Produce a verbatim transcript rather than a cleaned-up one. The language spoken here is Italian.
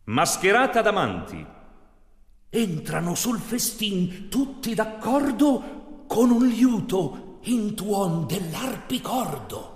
Mascherata d'amanti. Entrano sul festin tutti d'accordo con un liuto in tuon dell'arpicordo.